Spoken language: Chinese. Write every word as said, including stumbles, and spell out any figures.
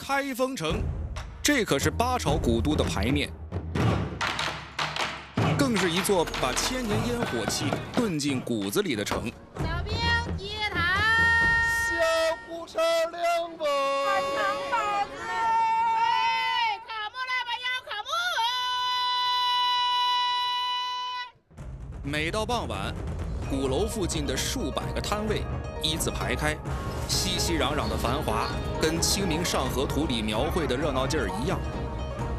开封城，这可是八朝古都的牌面，更是一座把千年烟火气炖进骨子里的城。 小兵接堂， 小虎车两步， 长包子，哎，卡木来吧，要卡木。 每到傍晚，鼓楼附近的数百个摊位依次排开，熙熙攘攘的繁华，跟《清明上河图》里描绘的热闹劲儿一样。